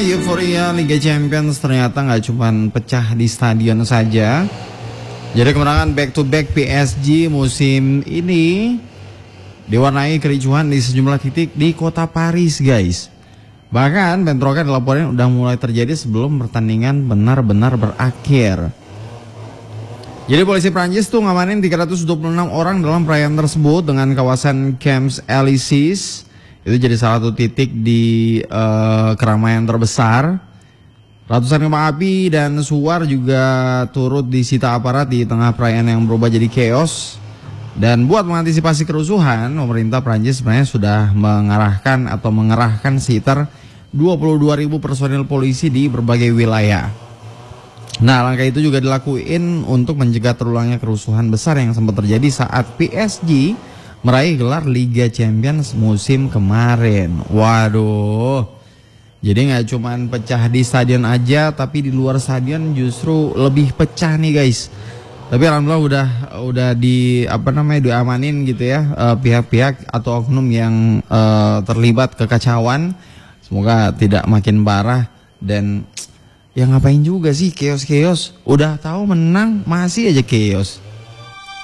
euforia Liga Champions ternyata nggak cuma pecah di stadion saja. Jadi kemenangan back-to-back PSG musim ini diwarnai kericuhan di sejumlah titik di kota Paris, guys. Bahkan bentrokan dilaporkan udah mulai terjadi sebelum pertandingan benar-benar berakhir. Jadi polisi Prancis tuh ngamanin 326 orang dalam perayaan tersebut dengan kawasan Champs-Élysées. Itu jadi salah satu titik di keramaian terbesar. Ratusan kembang api dan suar juga turut disita aparat di tengah perayaan yang berubah jadi chaos. Dan buat mengantisipasi kerusuhan, pemerintah Prancis sebenarnya sudah mengerahkan sekitar 22.000 personil polisi di berbagai wilayah. Nah, langkah itu juga dilakuin untuk mencegah terulangnya kerusuhan besar yang sempat terjadi saat PSG meraih gelar Liga Champions musim kemarin. Waduh. Jadi nggak cuman pecah di stadion aja, tapi di luar stadion justru lebih pecah nih, guys. Tapi alhamdulillah udah diamanin gitu ya pihak-pihak atau oknum yang terlibat kekacauan. Semoga tidak makin parah dan ya ngapain juga sih chaos-chaos. Udah tahu menang masih aja chaos.